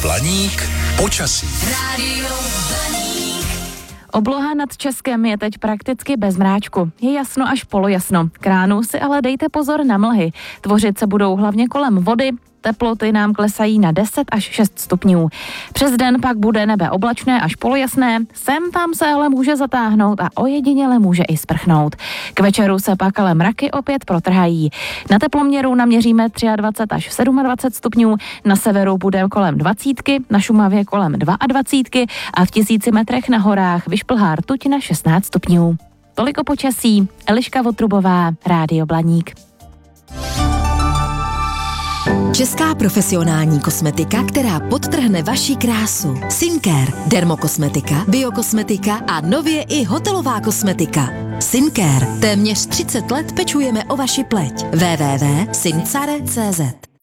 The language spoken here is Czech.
Blaník počasí. Rádio Blaník. Obloha nad Českem je teď prakticky bez mráčku. Je jasno až polojasno. K ránu si ale dejte pozor na mlhy. Tvořit se budou hlavně kolem vody. Teploty nám klesají na 10 až 6 stupňů. Přes den pak bude nebe oblačné až polojasné, sem tam se ale může zatáhnout a ojediněle může i sprchnout. K večeru se pak ale mraky opět protrhají. Na teploměru naměříme 23 až 27 stupňů, na severu bude kolem 20, na Šumavě kolem 22 a v 1000 metrech na horách vyšplhá rtuť na 16 stupňů. Toliko počasí, Eliška Votrubová, Rádio Blaník. Česká profesionální kosmetika, která podtrhne vaši krásu. Syncare, dermokosmetika, biokosmetika a nově i hotelová kosmetika. Syncare. Téměř 30 let pečujeme o vaši pleť. www.syncare.cz